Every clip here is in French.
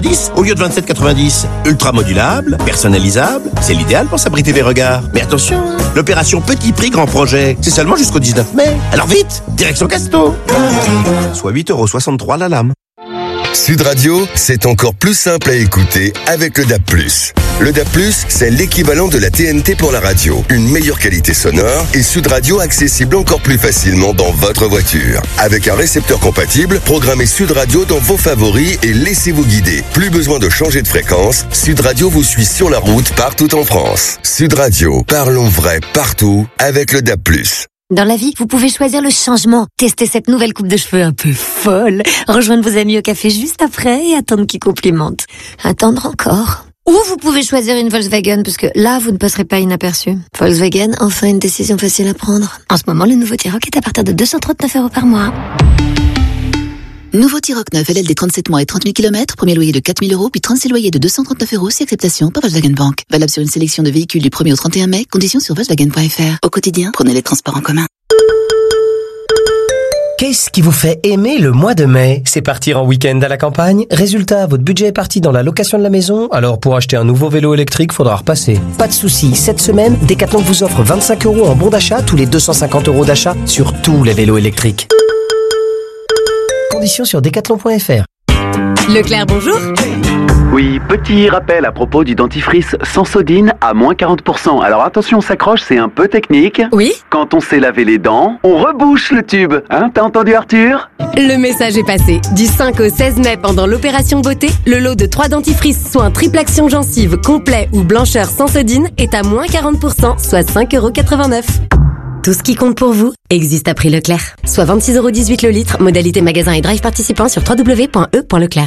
10 au lieu de 27,90. Ultra modulable, personnalisable, c'est l'idéal pour s'abriter des regards. Mais attention, l'opération Petit Prix Grand Projet, c'est seulement jusqu'au 19 mai. Alors vite, direction Casto. Soit 8,63€ la lame. Sud Radio, c'est encore plus simple à écouter avec le DAB+. Le DAB+, c'est l'équivalent de la TNT pour la radio. Une meilleure qualité sonore et Sud Radio accessible encore plus facilement dans votre voiture. Avec un récepteur compatible, programmez Sud Radio dans vos favoris et laissez-vous guider. Plus besoin de changer de fréquence, Sud Radio vous suit sur la route partout en France. Sud Radio, parlons vrai partout avec le DAB+. Dans la vie, vous pouvez choisir le changement. Tester cette nouvelle coupe de cheveux un peu folle. Rejoindre vos amis au café juste après et attendre qu'ils complimentent. Attendre encore. Ou vous pouvez choisir une Volkswagen, parce que là, vous ne passerez pas inaperçu. Volkswagen, enfin une décision facile à prendre. En ce moment, le nouveau T-Roc est à partir de 239 € par mois. Nouveau T-Roc 9, LLD 37 mois et 30 000 km, premier loyer de 4 000 €, puis 36 loyers de 239 € si acceptation par Volkswagen Bank. Valable sur une sélection de véhicules du 1er au 31 mai, conditions sur Volkswagen.fr. Au quotidien, prenez les transports en commun. Qu'est-ce qui vous fait aimer le mois de mai? C'est partir en week-end à la campagne. Résultat, votre budget est parti dans la location de la maison. Alors pour acheter un nouveau vélo électrique, faudra repasser. Pas de souci, cette semaine, Decathlon vous offre 25 € en bon d'achat tous les 250 € d'achat sur tous les vélos électriques. Conditions sur decathlon.fr. Leclerc, bonjour. Oui, petit rappel à propos du dentifrice Sensodyne à moins 40%. Alors attention, on s'accroche, c'est un peu technique. Oui. Quand on s'est lavé les dents, on rebouche le tube. Hein, t'as entendu Arthur? Le message est passé. Du 5 au 16 mai, pendant l'opération beauté, le lot de 3 dentifrices, soit un triple action gencive, complet ou blancheur Sensodyne, est à moins 40%, soit 5,89 €. Tout ce qui compte pour vous existe à prix Leclerc. Soit 26,18 € le litre, modalité magasin et drive participant sur www.e.leclerc.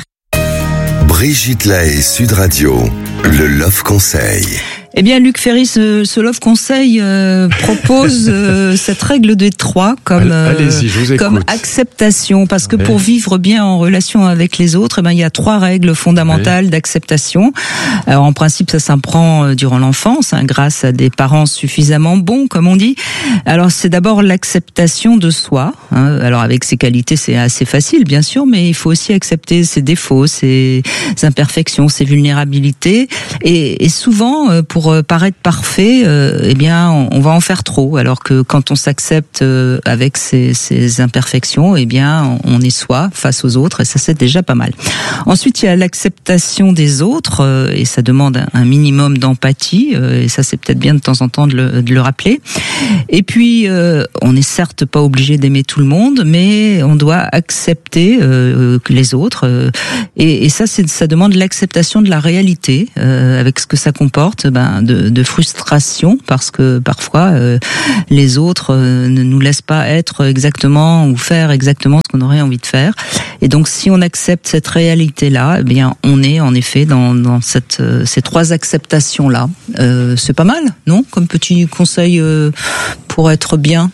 Brigitte Lahaie, Sud Radio, le Love Conseil. Eh bien, Luc Ferry, ce Love Conseil propose cette règle des 3 comme allez-y, je vous écoute. Comme acceptation, parce que pour vivre bien en relation avec les autres, eh ben il y a 3 règles fondamentales d'acceptation. Alors en principe, ça s'apprend durant l'enfance, grâce à des parents suffisamment bons, comme on dit. Alors c'est d'abord l'acceptation de soi. Alors avec ses qualités, c'est assez facile, bien sûr, mais il faut aussi accepter ses défauts, ses imperfections, ses vulnérabilités, et souvent pour paraître parfait, eh bien, on va en faire trop. Alors que quand on s'accepte avec ses imperfections, eh bien, on est soi face aux autres, et ça, c'est déjà pas mal. Ensuite, il y a l'acceptation des autres, et ça demande un minimum d'empathie, et ça, c'est peut-être bien de temps en temps de le rappeler. Et puis, on n'est certes pas obligé d'aimer tout le monde, mais on doit accepter les autres, et ça, ça demande l'acceptation de la réalité, avec ce que ça comporte, de frustration, parce que parfois les autres ne nous laissent pas être exactement ou faire exactement ce qu'on aurait envie de faire. Et donc si on accepte cette réalité-là, eh bien on est en effet dans ces 3 acceptations-là. C'est pas mal, non? Comme petit conseil pour être bien.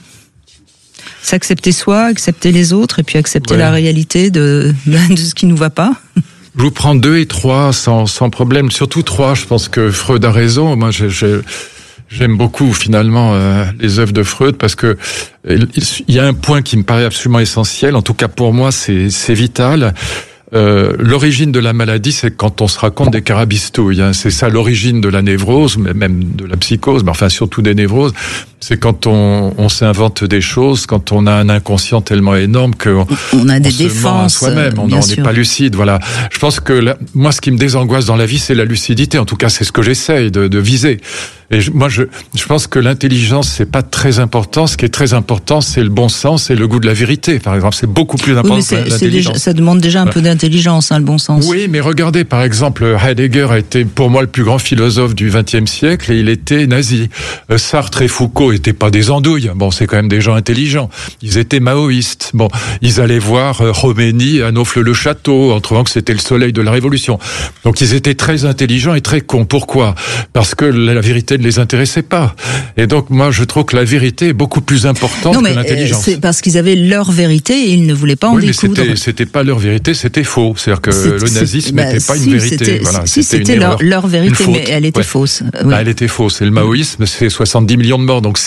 S'accepter soi, accepter les autres, et puis accepter la réalité de ce qui nous va pas. Je vous prends 2 et 3 sans problème. Surtout 3, je pense que Freud a raison. Moi, j'aime beaucoup finalement les œuvres de Freud, parce que il y a un point qui me paraît absolument essentiel. En tout cas pour moi, c'est vital. L'origine de la maladie, c'est quand on se raconte des carabistouilles. C'est ça l'origine de la névrose, mais même de la psychose, mais enfin surtout des névroses. C'est quand on s'invente des choses, quand on a un inconscient tellement énorme que on a des se défenses ment à soi-même, on n'est pas lucide. Voilà. Je pense que moi, ce qui me désangoisse dans la vie, c'est la lucidité. En tout cas, c'est ce que j'essaye de viser. Et moi, je pense que l'intelligence, c'est pas très important. Ce qui est très important, c'est le bon sens et le goût de la vérité. Par exemple, c'est beaucoup plus important que l'intelligence. Ça demande déjà un peu d'intelligence, le bon sens. Oui, mais regardez, par exemple, Heidegger a été pour moi le plus grand philosophe du XXe siècle, et il était nazi. Sartre et Foucault étaient pas des andouilles. Bon, c'est quand même des gens intelligents. Ils étaient maoïstes. Bon, ils allaient voir Khomeini à Naufle-le-Château en trouvant que c'était le soleil de la révolution. Donc ils étaient très intelligents et très cons. Pourquoi? Parce que la vérité ne les intéressait pas. Et donc moi, je trouve que la vérité est beaucoup plus importante que l'intelligence. C'est parce qu'ils avaient leur vérité et ils ne voulaient pas en découdre. Mais c'était pas leur vérité, c'était faux. C'est-à-dire que le nazisme n'était pas une vérité. C'était leur vérité, mais elle était fausse. Elle était fausse. Et le maoïsme, c'est 70 millions de morts. Donc c'est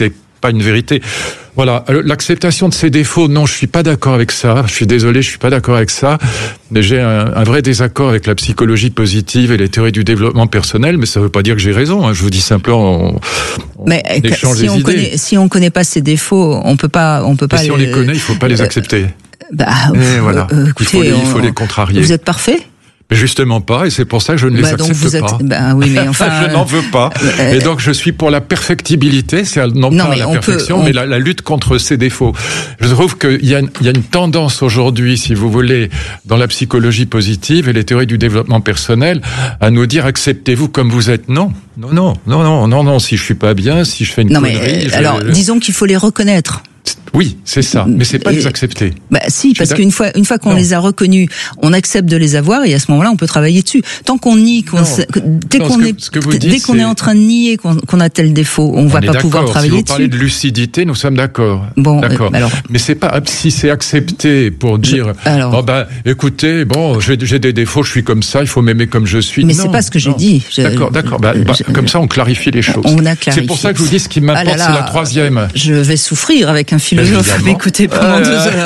pas une vérité. Voilà, l'acceptation de ses défauts, non, je suis pas d'accord avec ça. Je suis désolé, je suis pas d'accord avec ça. Mais j'ai un vrai désaccord avec la psychologie positive et les théories du développement personnel. Mais ça veut pas dire que j'ai raison. Je vous dis simplement, on échange les idées. Si on connaît pas ses défauts, on peut pas. Si on les connaît, il faut pas les accepter. Et voilà, écoutez, il faut les contrarier. Vous êtes parfait? Mais justement pas, et c'est pour ça que je ne les accepte pas. Oui, mais enfin, je n'en veux pas. Et donc je suis pour la perfectibilité, c'est non pas la perfection, mais la lutte contre ses défauts. Je trouve qu'il y a une tendance aujourd'hui, si vous voulez, dans la psychologie positive et les théories du développement personnel, à nous dire acceptez-vous comme vous êtes. Non. Si je suis pas bien, si je fais une connerie. Alors, disons qu'il faut les reconnaître. Oui, c'est ça, mais c'est pas les accepter. Si, parce qu'une fois qu'on les a reconnus, on accepte de les avoir et à ce moment-là, on peut travailler dessus. Tant qu'on nie, dès qu'on est en train de nier qu'on a tel défaut, on va pas pouvoir travailler dessus. Si vous parlez de lucidité, nous sommes d'accord. Bon, d'accord. Mais c'est pas si c'est accepté pour dire écoutez, j'ai des défauts, je suis comme ça, il faut m'aimer comme je suis. Mais c'est pas ce que j'ai dit. D'accord. Comme ça, on clarifie les choses. On a clarifié. C'est pour ça que je vous dis ce qui m'importe, c'est la troisième. Je vais souffrir avec un philosophe m'écouter pendant 2 heures.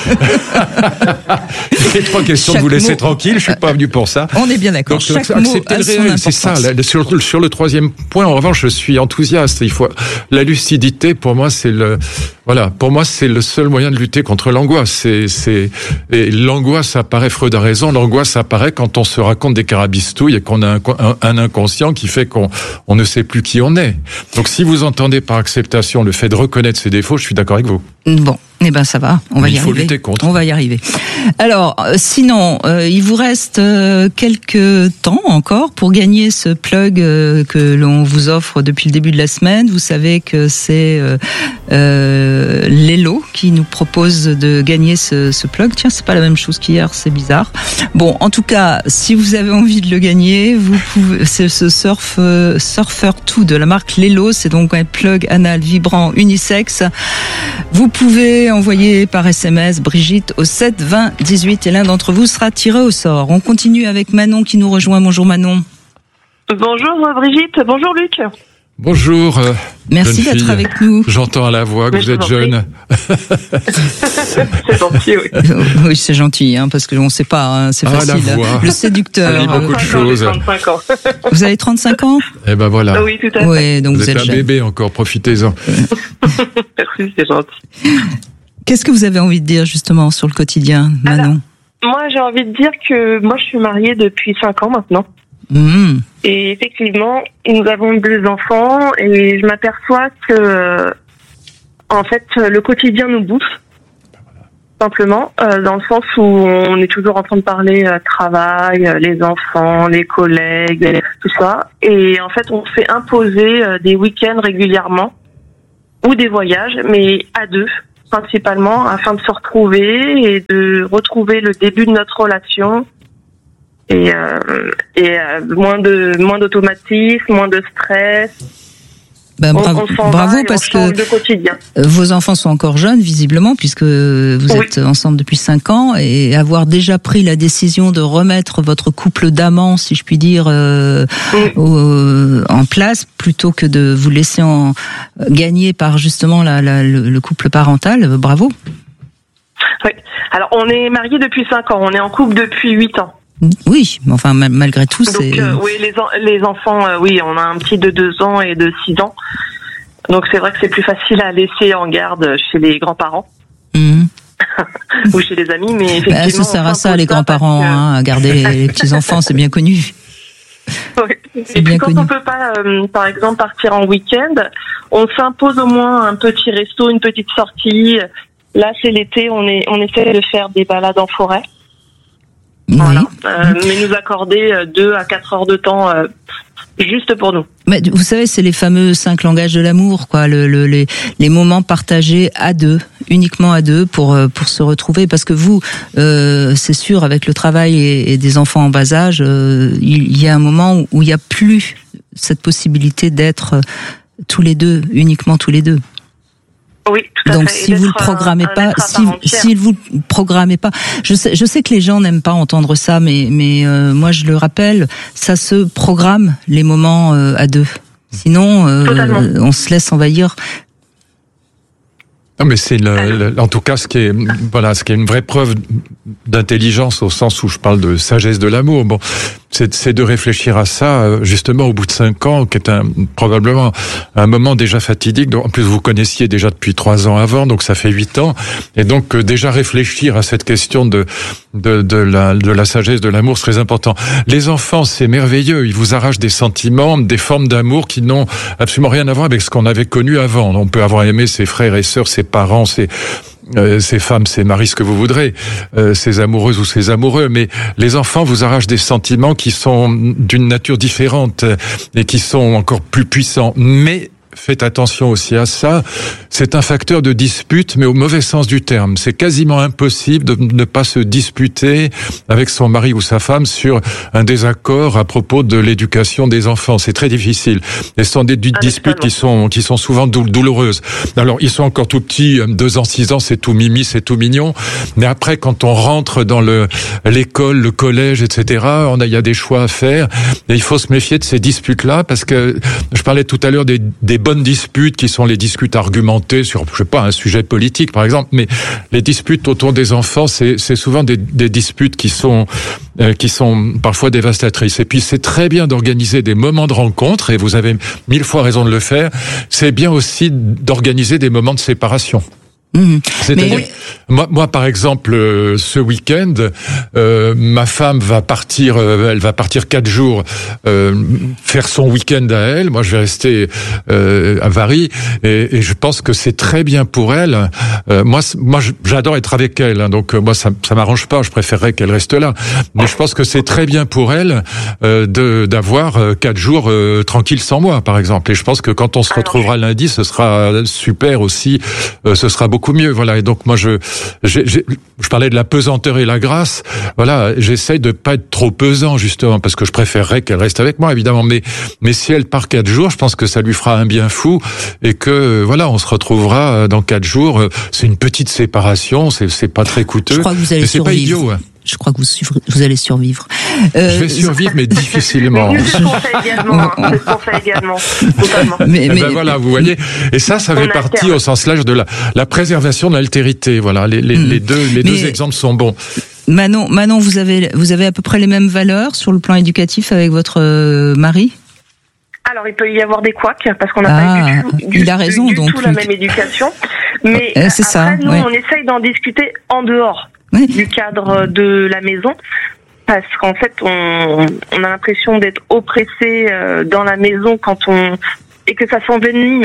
C'est 3 questions de vous laisser tranquille, je suis pas venu pour ça. On est bien d'accord. Donc, chaque mot a son importance. C'est ça. Sur le 3e point, en revanche, je suis enthousiaste. La lucidité, pour moi, c'est le seul moyen de lutter contre l'angoisse. Et l'angoisse apparaît, Freud a raison, l'angoisse apparaît quand on se raconte des carabistouilles et qu'on a un inconscient qui fait qu'on ne sait plus qui on est. Donc, si vous entendez par acceptation le fait de reconnaître ses défauts, je suis d'accord avec vous. Bon, ça va, on va y arriver. Il faut lutter contre. On va y arriver. Alors, sinon, il vous reste quelques temps encore pour gagner ce plug que l'on vous offre depuis le début de la semaine. Vous savez que c'est Lelo qui nous propose de gagner ce plug. Tiens, c'est pas la même chose qu'hier, c'est bizarre. Bon, en tout cas, si vous avez envie de le gagner, vous pouvez. C'est ce Surfer 2 de la marque Lelo. C'est donc un plug anal vibrant unisexe. Vous pouvez envoyer par SMS Brigitte au 7 20 18 et l'un d'entre vous sera tiré au sort. On continue avec Manon qui nous rejoint. Bonjour Manon. Bonjour Brigitte, bonjour Luc. Bonjour. Merci d'être avec nous. J'entends à la voix que vous êtes jeune. C'est gentil, oui. Oui, c'est gentil, parce que on ne sait pas, c'est facile. La voix. Le séducteur. Ça dit beaucoup de choses. 35 ans. Vous avez 35 ans? Eh ben voilà. Oui, tout à fait. Ouais, donc vous êtes un jeune. bébé encore, profitez-en. Merci, c'est gentil. Qu'est-ce que vous avez envie de dire justement sur le quotidien, Manon? Moi, j'ai envie de dire que moi, je suis mariée depuis 5 ans maintenant. Et effectivement, nous avons 2 enfants et je m'aperçois que, en fait, le quotidien nous bouffe. Simplement, dans le sens où on est toujours en train de parler travail, les enfants, les collègues, tout ça. Et en fait, on se fait imposer des week-ends régulièrement ou des voyages, mais à 2. Principalement afin de se retrouver et de retrouver le début de notre relation et moins d'automatisme, moins de stress. Bravo parce que vos enfants sont encore jeunes visiblement puisque vous êtes ensemble depuis 5 ans et avoir déjà pris la décision de remettre votre couple d'amants, si je puis dire, en place plutôt que de vous laisser gagner par justement le couple parental. Bravo. Oui. Alors on est mariés depuis 5 ans, on est en couple depuis 8 ans. Oui, mais enfin malgré tout, c'est. Donc oui, les enfants, oui, on a un petit de 2 ans et de 6 ans. Donc c'est vrai que c'est plus facile à laisser en garde chez les grands-parents ou chez les amis, mais effectivement. Ça sert à ça les grands-parents, à garder les petits enfants, c'est bien connu. Oui. Et puis quand on peut pas, par exemple, partir en week-end, on s'impose au moins un petit resto, une petite sortie. Là, c'est l'été, on essaie de faire des balades en forêt. Voilà. Mais nous accorder 2 à 4 heures de temps juste pour nous. Mais vous savez, c'est les fameux 5 langages de l'amour, quoi. Les moments partagés à 2, uniquement à 2 pour se retrouver. Parce que vous, c'est sûr, avec le travail et des enfants en bas âge, il y a un moment où il n'y a plus cette possibilité d'être tous les deux, uniquement tous les deux. Oui, tout à donc fait. si vous le programmez pas, si vous le programmez pas, je sais que les gens n'aiment pas entendre ça, mais moi je le rappelle, ça se programme les moments à 2. Sinon, on se laisse envahir Non, mais c'est en tout cas ce qui est une vraie preuve d'intelligence au sens où je parle de sagesse de l'amour. Bon, c'est de réfléchir à ça justement au bout de 5 ans, qui est probablement un moment déjà fatidique. En plus, vous connaissiez déjà depuis 3 ans avant, donc ça fait 8 ans. Et donc déjà réfléchir à cette question de la sagesse de l'amour, c'est très important. Les enfants, c'est merveilleux. Ils vous arrachent des sentiments, des formes d'amour qui n'ont absolument rien à voir avec ce qu'on avait connu avant. On peut avoir aimé ses frères et sœurs, ses parents, ses femmes, ses maris, ce que vous voudrez, ses amoureuses ou ses amoureux, mais les enfants vous arrachent des sentiments qui sont d'une nature différente et qui sont encore plus puissants. Mais faites attention aussi à ça, c'est un facteur de dispute, mais au mauvais sens du terme. C'est quasiment impossible de ne pas se disputer avec son mari ou sa femme sur un désaccord à propos de l'éducation des enfants. C'est très difficile. Et ce sont des disputes qui sont souvent douloureuses. Alors, ils sont encore tout petits, 2 ans, 6 ans, c'est tout mimi, c'est tout mignon. Mais après, quand on rentre dans l'école, le collège, etc., il y a des choix à faire. Et il faut se méfier de ces disputes-là, parce que je parlais tout à l'heure des bonnes disputes qui sont les disputes argumentées sur, je sais pas, un sujet politique par exemple, mais les disputes autour des enfants, c'est souvent des disputes qui sont parfois dévastatrices. Et puis c'est très bien d'organiser des moments de rencontre, et vous avez 1000 fois raison de le faire. C'est bien aussi d'organiser des moments de séparation. C'est-à-dire, moi par exemple, ce week-end, ma femme va partir, elle va partir 4 jours faire son week-end à elle. Moi, je vais rester à Vary, et je pense que c'est très bien pour elle. Moi, j'adore être avec elle, hein, donc moi ça m'arrange pas. Je préférerais qu'elle reste là, mais je pense que c'est très bien pour elle d'avoir 4 jours tranquilles sans moi, par exemple. Et je pense que quand on se retrouvera lundi, ce sera super aussi. Ce sera beaucoup mieux, voilà. Et donc moi je parlais de la pesanteur et la grâce. Voilà, j'essaye de pas être trop pesant justement, parce que je préférerais qu'elle reste avec moi évidemment. Mais si elle part 4 jours, je pense que ça lui fera un bien fou, et que voilà, on se retrouvera dans 4 jours. C'est une petite séparation, c'est pas très coûteux. Je crois que vous allez survivre. C'est pas idiot. Hein. Je crois que vous allez survivre. Je vais survivre, mais difficilement. Je conseille également. Totalement. Mais voilà, vous voyez. Et ça fait partie au sens large de la préservation de l'altérité. Voilà, les deux exemples sont bons. Manon, vous avez à peu près les mêmes valeurs sur le plan éducatif avec votre mari? Alors, il peut y avoir des couacs, parce qu'on n'a pas du tout la même éducation. Mais c'est ça, nous, on essaye d'en discuter en dehors du cadre de la maison, parce qu'en fait, on a l'impression d'être oppressé dans la maison et que ça s'envenime.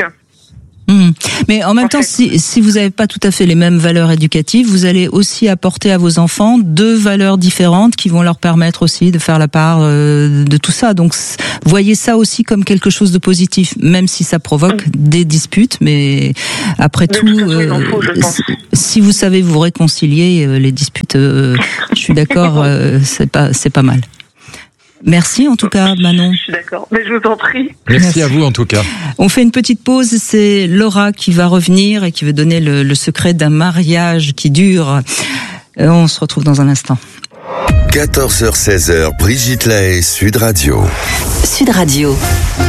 Mais en même temps, si vous n'avez pas tout à fait les mêmes valeurs éducatives, vous allez aussi apporter à vos enfants 2 valeurs différentes qui vont leur permettre aussi de faire la part de tout ça. Donc, voyez ça aussi comme quelque chose de positif, même si ça provoque des disputes. Mais après si vous savez vous réconcilier, les disputes, je suis d'accord, c'est pas mal. Merci en tout cas, Manon. Je suis d'accord, mais je vous en prie. Merci à vous en tout cas. On fait une petite pause, c'est Laura qui va revenir et qui veut donner le secret d'un mariage qui dure. On se retrouve dans un instant. 14h-16h, Brigitte Lahaie, Sud Radio. Sud Radio.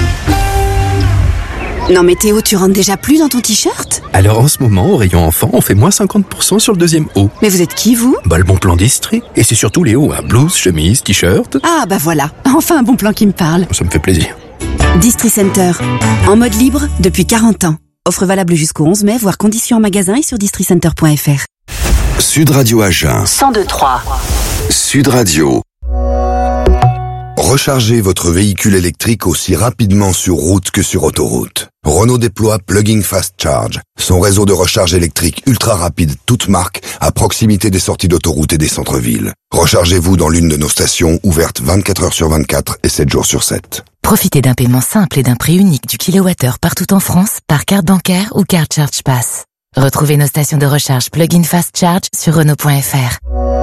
Non mais Théo, tu rentres déjà plus dans ton t-shirt ? Alors en ce moment, au rayon enfant, on fait moins 50% sur le 2e haut. Mais vous êtes qui, vous ? Le bon plan d'Istrie. Et c'est surtout les hauts, blouse, chemise, t-shirt. Ah bah voilà, enfin un bon plan qui me parle. Ça me fait plaisir. Distri Center, en mode libre depuis 40 ans. Offre valable jusqu'au 11 mai, voire conditions en magasin et sur districenter.fr. Sud Radio Agen. 102.3. Sud Radio. Rechargez votre véhicule électrique aussi rapidement sur route que sur autoroute. Renault déploie Plug-in Fast Charge, son réseau de recharge électrique ultra rapide toute marque à proximité des sorties d'autoroute et des centres-villes. Rechargez-vous dans l'une de nos stations ouvertes 24 heures sur 24 et 7 jours sur 7. Profitez d'un paiement simple et d'un prix unique du kilowattheure partout en France par carte bancaire ou carte Charge Pass. Retrouvez nos stations de recharge Plug-in Fast Charge sur Renault.fr.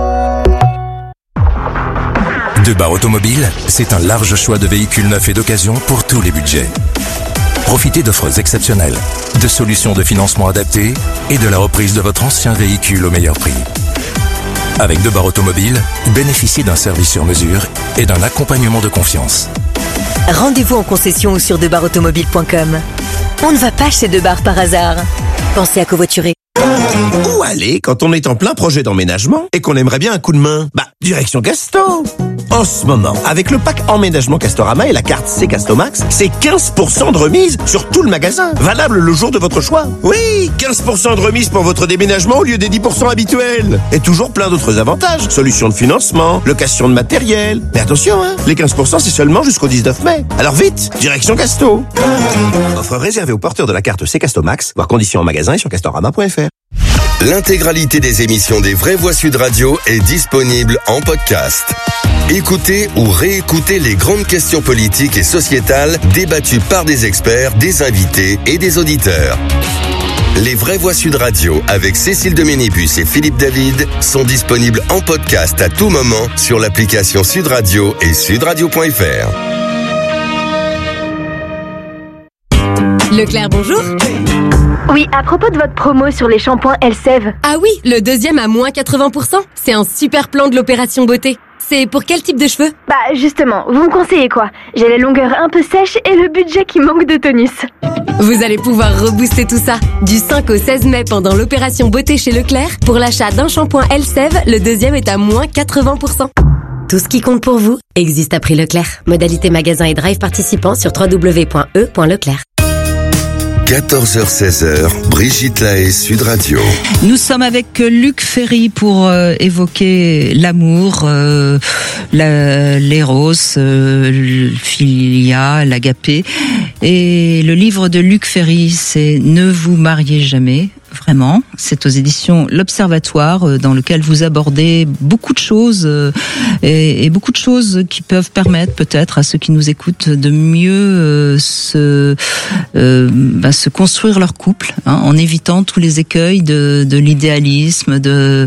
Debar Automobile, c'est un large choix de véhicules neufs et d'occasion pour tous les budgets. Profitez d'offres exceptionnelles, de solutions de financement adaptées et de la reprise de votre ancien véhicule au meilleur prix. Avec Debar Automobile, bénéficiez d'un service sur mesure et d'un accompagnement de confiance. Rendez-vous en concession ou sur debarautomobile.com. On ne va pas chez Debar par hasard. Pensez à covoiturer. Où aller quand on est en plein projet d'emménagement et qu'on aimerait bien un coup de main? Direction Casto. En ce moment, avec le pack emménagement Castorama et la carte C-Castomax, c'est 15% de remise sur tout le magasin. Valable le jour de votre choix. Oui, 15% de remise pour votre déménagement au lieu des 10% habituels. Et toujours plein d'autres avantages. Solutions de financement, location de matériel. Mais attention, les 15% c'est seulement jusqu'au 19 mai. Alors vite, direction Casto. Offre réservée aux porteurs de la carte C-Castomax, voir conditions en magasin et sur castorama.fr. L'intégralité des émissions des Vraies Voix Sud Radio est disponible en podcast. Écoutez ou réécoutez les grandes questions politiques et sociétales débattues par des experts, des invités et des auditeurs. Les Vraies Voix Sud Radio avec Cécile de Ménibus et Philippe David sont disponibles en podcast à tout moment sur l'application Sud Radio et sudradio.fr. Leclerc, bonjour. Oui, à propos de votre promo sur les shampoings Elseve. Ah oui, le deuxième à moins 80%. C'est un super plan de l'opération beauté. C'est pour quel type de cheveux? Justement, vous me conseillez quoi? J'ai les longueurs un peu sèches et le budget qui manque de tonus. Vous allez pouvoir rebooster tout ça. Du 5 au 16 mai pendant l'opération beauté chez Leclerc, pour l'achat d'un shampoing Elseve, le deuxième est à moins 80%. Tout ce qui compte pour vous existe à prix Leclerc. Modalité magasin et drive participant sur www.e.leclerc. 14h-16h, Brigitte Lahaie, Sud Radio. Nous sommes avec Luc Ferry pour évoquer l'amour, l'éros, philia, l'agapé. Et le livre de Luc Ferry, c'est « Ne vous mariez jamais ». Vraiment, c'est aux éditions L'Observatoire, dans lequel vous abordez beaucoup de choses et beaucoup de choses qui peuvent permettre peut-être à ceux qui nous écoutent de mieux se construire leur couple, en évitant tous les écueils de l'idéalisme, de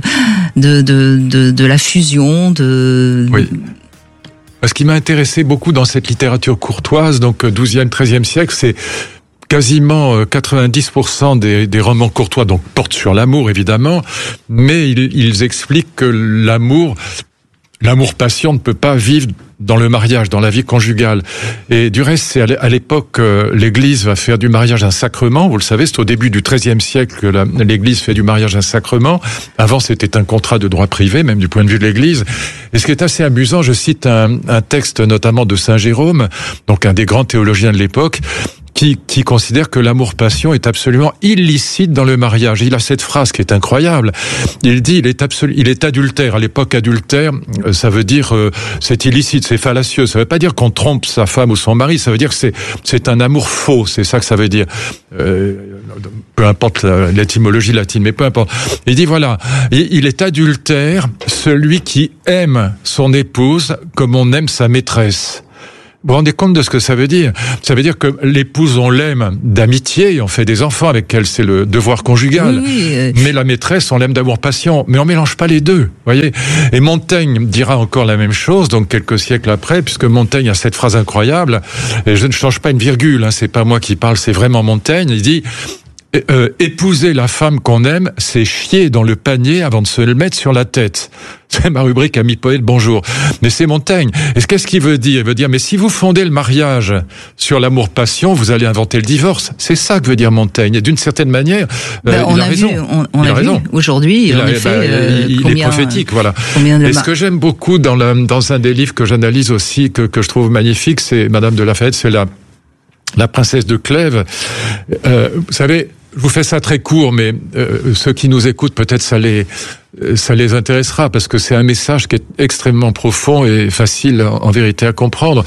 la fusion, Oui. Ce qui m'a intéressé beaucoup dans cette littérature courtoise, donc 12e, 13e siècle, c'est quasiment 90% des romans courtois donc portent sur l'amour évidemment, mais ils expliquent que l'amour-passion ne peut pas vivre dans le mariage, dans la vie conjugale. Et du reste, c'est à l'époque, l'Église va faire du mariage un sacrement. Vous le savez, c'est au début du XIIIe siècle que l'Église fait du mariage un sacrement. Avant, c'était un contrat de droit privé, même du point de vue de l'Église. Et ce qui est assez amusant, je cite un texte notamment de Saint Jérôme, donc un des grands théologiens de l'époque, qui considère que l'amour-passion est absolument illicite dans le mariage. Il a cette phrase qui est incroyable. Il dit, il est adultère. À l'époque, adultère, ça veut dire, c'est illicite, c'est fallacieux. Ça veut pas dire qu'on trompe sa femme ou son mari. Ça veut dire que c'est un amour faux. C'est ça que ça veut dire. Peu importe l'étymologie latine, mais peu importe. Il dit, voilà, il est adultère celui qui aime son épouse comme on aime sa maîtresse. Vous vous rendez compte de ce que ça veut dire? Ça veut dire que l'épouse, on l'aime d'amitié, on fait des enfants avec elle, c'est le devoir conjugal. Oui. Mais la maîtresse, on l'aime d'amour-passion. Mais on mélange pas les deux, voyez. Et Montaigne dira encore la même chose, donc quelques siècles après, puisque Montaigne a cette phrase incroyable, et je ne change pas une virgule, c'est pas moi qui parle, c'est vraiment Montaigne, il dit... épouser la femme qu'on aime, c'est chier dans le panier avant de se le mettre sur la tête. C'est ma rubrique Ami Poète, bonjour. Mais c'est Montaigne. Et qu'est-ce qu'il veut dire? Il veut dire, mais si vous fondez le mariage sur l'amour-passion, vous allez inventer le divorce. C'est ça que veut dire Montaigne. Et d'une certaine manière, il a raison. On a vu aujourd'hui, en effet, il est prophétique, voilà. Et ce que j'aime beaucoup dans un des livres que j'analyse aussi, que je trouve magnifique, c'est Madame de Lafayette, c'est la princesse de Clèves. Vous savez, je vous fais ça très court, mais ceux qui nous écoutent, peut-être ça les intéressera, parce que c'est un message qui est extrêmement profond et facile en vérité à comprendre.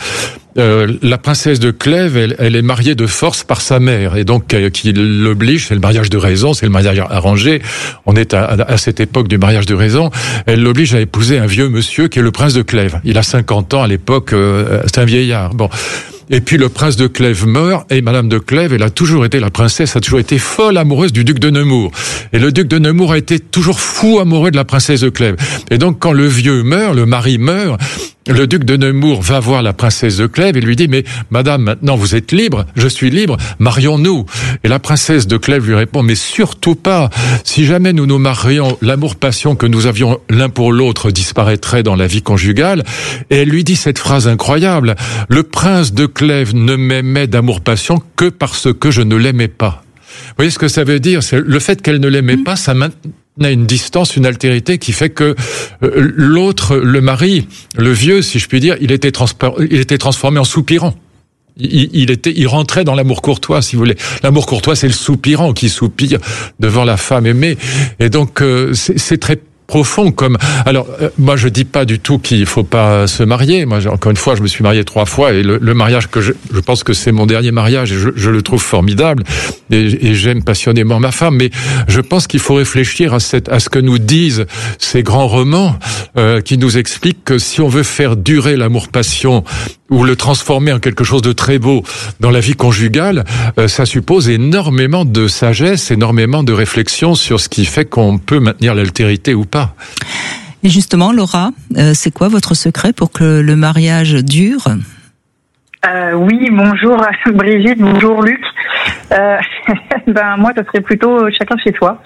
La princesse de Clèves, elle est mariée de force par sa mère, et donc qui l'oblige, c'est le mariage de raison, c'est le mariage arrangé, on est à cette époque du mariage de raison, elle l'oblige à épouser un vieux monsieur qui est le prince de Clèves. Il a 50 ans à l'époque, c'est un vieillard. Bon. Et puis le prince de Clèves meurt, et Madame de Clèves, la princesse a toujours été folle amoureuse du duc de Nemours. Et le duc de Nemours a été toujours fou amoureux de la princesse de Clèves. Et donc quand le vieux meurt, le mari meurt, le duc de Nemours va voir la princesse de Clèves et lui dit, mais madame, maintenant vous êtes libre, je suis libre, marions-nous. Et la princesse de Clèves lui répond, mais surtout pas. Si jamais nous nous marions, l'amour-passion que nous avions l'un pour l'autre disparaîtrait dans la vie conjugale. Et elle lui dit cette phrase incroyable, le prince de Clèves ne m'aimait d'amour-passion que parce que je ne l'aimais pas. Vous voyez ce que ça veut dire? C'est le fait qu'elle ne l'aimait pas, ça maintenait une distance, une altérité qui fait que l'autre, le mari, le vieux, si je puis dire, il était transformé en soupirant. Il rentrait dans l'amour courtois, si vous voulez. L'amour courtois, c'est le soupirant qui soupire devant la femme aimée. Et donc, c'est très profond comme. Alors, moi, je dis pas du tout qu'il faut pas se marier. Moi, encore une fois, je me suis marié 3 fois et le mariage que je pense que c'est mon dernier mariage et je le trouve formidable et j'aime passionnément ma femme. Mais je pense qu'il faut réfléchir à ce que nous disent ces grands romans qui nous expliquent que si on veut faire durer l'amour-passion ou le transformer en quelque chose de très beau dans la vie conjugale, ça suppose énormément de sagesse, énormément de réflexion sur ce qui fait qu'on peut maintenir l'altérité ou pas. Et justement, Laura, c'est quoi votre secret pour que le mariage dure ? Oui, bonjour Brigitte, bonjour Luc. Moi, ça serait plutôt chacun chez soi.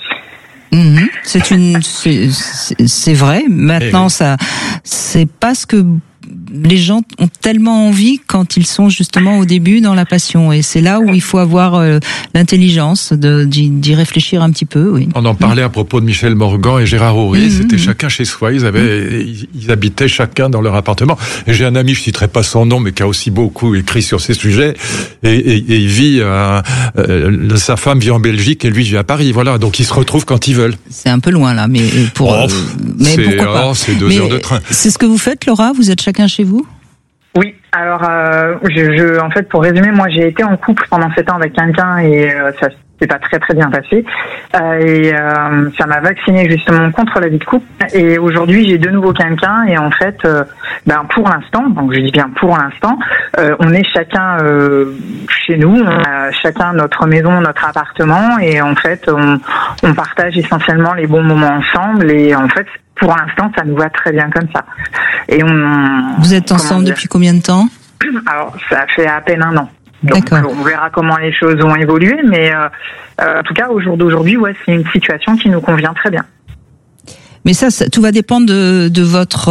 C'est vrai. Maintenant, ça, c'est pas ce que les gens ont tellement envie quand ils sont justement au début dans la passion, et c'est là où il faut avoir l'intelligence d'y réfléchir un petit peu. Oui. On en parlait à propos de Michel Morgan et Gérard Houry. C'était chacun chez soi. Ils habitaient chacun dans leur appartement. Et j'ai un ami, je citerai pas son nom, mais qui a aussi beaucoup écrit sur ces sujets. Et il vit, sa femme vit en Belgique et lui vit à Paris. Voilà. Donc ils se retrouvent quand ils veulent. C'est un peu loin là, mais pourquoi pas. C'est 2 heures de train. C'est ce que vous faites, Laura. Vous êtes chacun chez vous? Oui, alors en fait, pour résumer, moi j'ai été en couple pendant 7 ans avec quelqu'un et ça s'est pas très très bien passé. Ça m'a vacciné justement contre la vie de couple. Et aujourd'hui j'ai de nouveau quelqu'un et en fait, pour l'instant, donc je dis bien pour l'instant, on est chacun chez nous, on a chacun notre maison, notre appartement et en fait on partage essentiellement les bons moments ensemble et en fait pour l'instant, ça nous va très bien comme ça. Et Vous êtes ensemble depuis combien de temps ? Alors, ça fait à peine 1 an. Donc, d'accord. On verra comment les choses vont évoluer, mais en tout cas, au jour d'aujourd'hui, c'est une situation qui nous convient très bien. Mais ça tout va dépendre de votre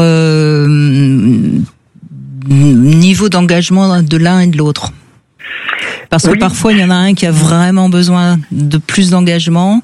niveau d'engagement de l'un et de l'autre. Parce que parfois, il y en a un qui a vraiment besoin de plus d'engagement.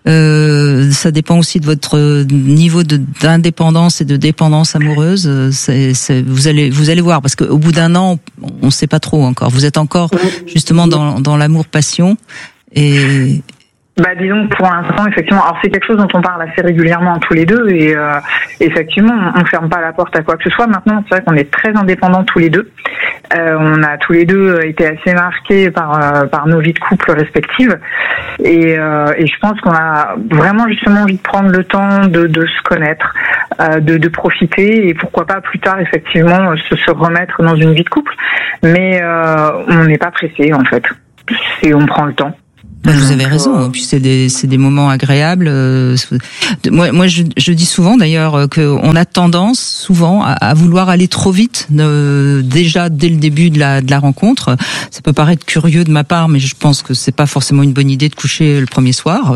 Ça dépend aussi de votre niveau d'indépendance et de dépendance amoureuse. Vous allez voir, parce qu'au bout d'1 an, on ne sait pas trop encore. Vous êtes encore justement dans l'amour-passion. Et disons que pour l'instant, effectivement, alors c'est quelque chose dont on parle assez régulièrement tous les deux et effectivement, on ferme pas la porte à quoi que ce soit. Maintenant, c'est vrai qu'on est très indépendants tous les deux. On a tous les deux été assez marqués par nos vies de couple respectives et je pense qu'on a vraiment justement envie de prendre le temps de se connaître, de profiter et pourquoi pas plus tard effectivement se remettre dans une vie de couple. Mais on n'est pas pressé en fait. On prend le temps. Vous avez raison. Puis c'est des moments agréables. Moi, je dis souvent d'ailleurs qu'on a tendance souvent à vouloir aller trop vite. Déjà dès le début de la rencontre, ça peut paraître curieux de ma part, mais je pense que c'est pas forcément une bonne idée de coucher le premier soir.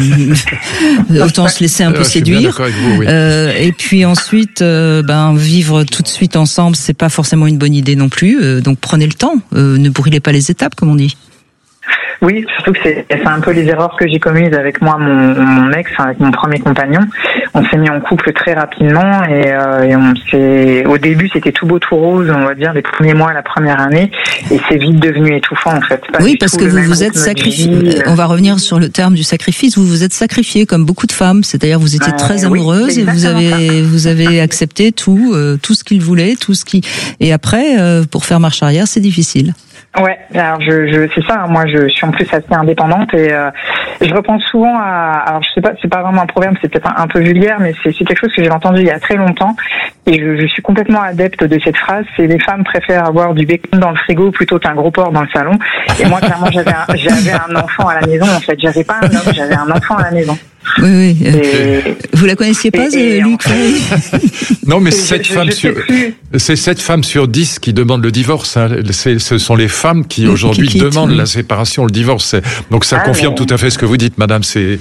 Autant se laisser un peu séduire. Vous, oui. Et puis ensuite, vivre tout de suite ensemble, c'est pas forcément une bonne idée non plus. Donc prenez le temps. Ne brûlez pas les étapes, comme on dit. Oui, surtout que c'est un peu les erreurs que j'ai commises avec moi, mon ex, avec mon premier compagnon. On s'est mis en couple très rapidement et au début c'était tout beau tout rose, on va dire les premiers mois, la première année, et c'est vite devenu étouffant en fait. Oui, parce que vous vous êtes sacrifié. On va revenir sur le terme du sacrifice. Vous vous êtes sacrifié comme beaucoup de femmes, c'est-à-dire vous étiez très amoureuse et vous avez accepté tout ce qu'il voulait, et après pour faire marche arrière, c'est difficile. Ouais, alors c'est ça. Moi, je suis en plus assez indépendante et je repense souvent alors je sais pas, c'est pas vraiment un proverbe, c'est peut-être un peu vulgaire, mais c'est quelque chose que j'ai entendu il y a très longtemps et je suis complètement adepte de cette phrase. C'est les femmes préfèrent avoir du bacon dans le frigo plutôt qu'un gros porc dans le salon. Et moi, clairement, j'avais un enfant à la maison. En fait, j'avais pas un homme, j'avais un enfant à la maison. Oui. Vous la connaissiez pas, Luc? Non, mais 7 femmes sur 10 qui demandent le divorce. Hein. Ce sont les femmes qui aujourd'hui demandent la séparation, le divorce. Donc ça confirme tout à fait ce que vous dites, madame. C'est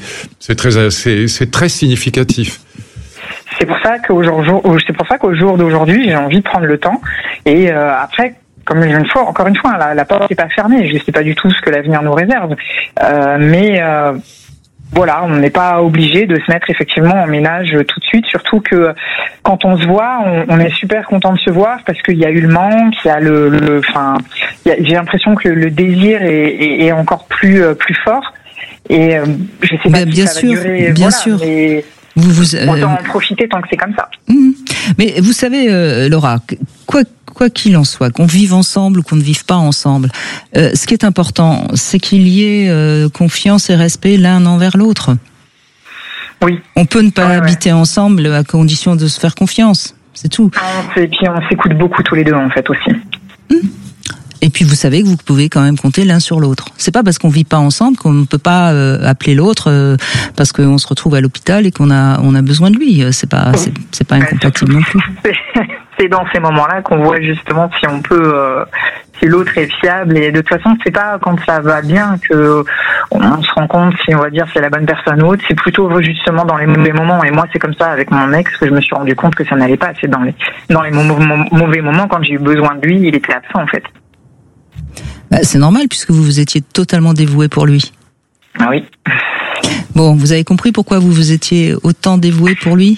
très significatif. C'est pour ça qu'au jour d'aujourd'hui, j'ai envie de prendre le temps. Et après, encore une fois, la porte n'est pas fermée. Je ne sais pas du tout ce que l'avenir nous réserve, mais voilà, on n'est pas obligé de se mettre effectivement en ménage tout de suite, surtout que quand on se voit, on est super content de se voir parce qu'il y a eu le manque, il y a j'ai l'impression que le désir est encore plus fort. Et je sais pas si ça va durer. Bien sûr. Mais autant en profiter tant que c'est comme ça. Mais vous savez, Laura, quoi qu'il en soit, qu'on vive ensemble ou qu'on ne vive pas ensemble, ce qui est important, c'est qu'il y ait confiance et respect l'un envers l'autre. Oui. On peut ne pas habiter ensemble à condition de se faire confiance, c'est tout. Et puis on s'écoute beaucoup tous les deux en fait aussi. Et puis vous savez que vous pouvez quand même compter l'un sur l'autre. C'est pas parce qu'on vit pas ensemble qu'on ne peut pas appeler l'autre parce qu'on se retrouve à l'hôpital et qu'on a besoin de lui. C'est pas incompatible non plus. C'est dans ces moments-là qu'on voit justement si on peut, si l'autre est fiable. Et de toute façon, c'est pas quand ça va bien que on se rend compte si on va dire c'est la bonne personne ou autre. C'est plutôt justement dans les mauvais moments. Et moi, c'est comme ça avec mon ex que je me suis rendu compte que ça n'allait pas. C'est dans les mauvais moments quand j'ai eu besoin de lui, il était absent en fait. C'est normal puisque vous étiez totalement dévoué pour lui. Ah oui. Bon, vous avez compris pourquoi vous étiez autant dévoué pour lui ?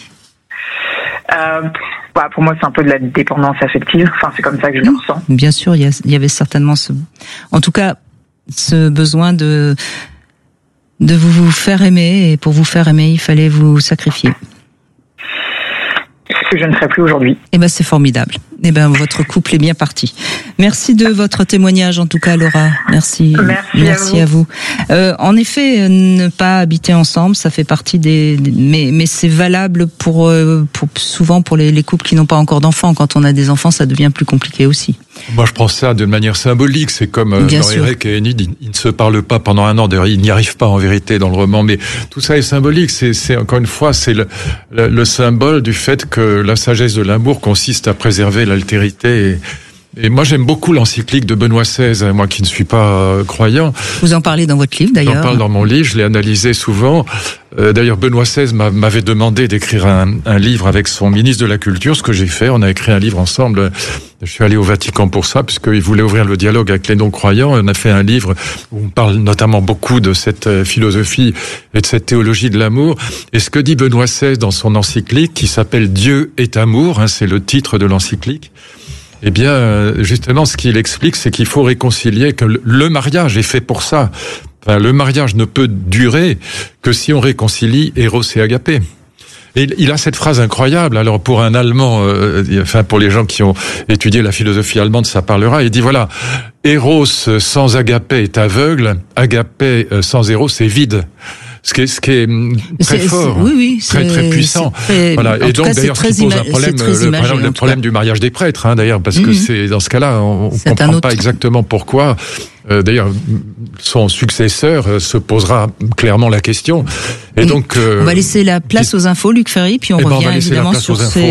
Pour moi, c'est un peu de la dépendance affective. Enfin, c'est comme ça que je le ressens. Bien sûr, il y avait certainement en tout cas, ce besoin de vous faire aimer. Et pour vous faire aimer, il fallait vous sacrifier. Ce que je ne ferai plus aujourd'hui. C'est formidable. Votre couple est bien parti. Merci de votre témoignage, en tout cas, Laura. Merci à vous. En effet, ne pas habiter ensemble, ça fait partie mais c'est valable pour souvent pour les couples qui n'ont pas encore d'enfants. Quand on a des enfants, ça devient plus compliqué aussi. Moi, je prends ça d'une manière symbolique. C'est comme dans Eric et Enid, ils ne se parlent pas pendant un an. D'ailleurs, ils n'y arrivent pas en vérité dans le roman. Mais tout ça est symbolique. C'est encore une fois, c'est le symbole du fait que la sagesse de l'amour consiste à préserver l'altérité. Et moi, j'aime beaucoup l'encyclique de Benoît XVI, moi qui ne suis pas croyant. Vous en parlez dans votre livre, d'ailleurs. J'en parle dans mon livre, je l'ai analysé souvent. D'ailleurs, Benoît XVI m'avait demandé d'écrire un livre avec son ministre de la Culture, ce que j'ai fait. On a écrit un livre ensemble. Je suis allé au Vatican pour ça, puisqu'il voulait ouvrir le dialogue avec les non-croyants. On a fait un livre où on parle notamment beaucoup de cette philosophie et de cette théologie de l'amour. Et ce que dit Benoît XVI dans son encyclique, qui s'appelle « Dieu est amour », c'est le titre de l'encyclique. Eh bien, justement, ce qu'il explique, c'est qu'il faut réconcilier, que le mariage est fait pour ça. Enfin, le mariage ne peut durer que si on réconcilie Eros et Agapé. Et il a cette phrase incroyable. Alors, pour un Allemand, pour les gens qui ont étudié la philosophie allemande, ça parlera. Il dit voilà, Eros sans Agapé est aveugle, Agapé sans Eros est vide. Ce qui est très fort, très puissant. Voilà. Et donc d'ailleurs, ce qui pose un problème, le problème du mariage des prêtres, d'ailleurs, parce que c'est dans ce cas-là, on comprend pas exactement pourquoi. D'ailleurs, son successeur se posera clairement la question. Et donc, on va laisser la place aux infos, Luc Ferry, puis on revient évidemment sur ces